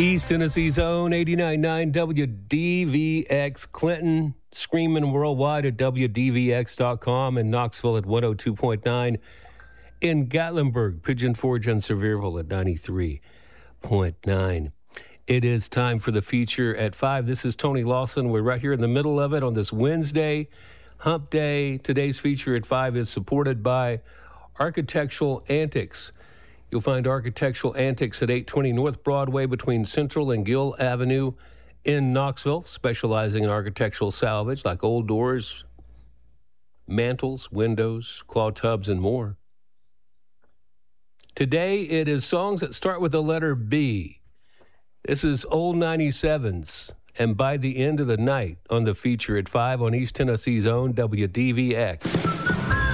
East Tennessee's own 89.9 WDVX Clinton, screaming worldwide at WDVX.com, and Knoxville at 102.9, in Gatlinburg, Pigeon Forge, and Sevierville at 93.9. It is time for the feature at 5. This is Tony Lawson. We're right here in the middle of it on this Wednesday, Hump Day. Today's feature at 5 is supported by Architectural Antics. You'll find Architectural Antics at 820 North Broadway between Central and Gill Avenue in Knoxville, specializing in architectural salvage like old doors, mantles, windows, claw tubs, and more. Today, it is songs that start with the letter B. This is Old 97s, and By the End of the Night on the feature at 5 on East Tennessee's own WDVX.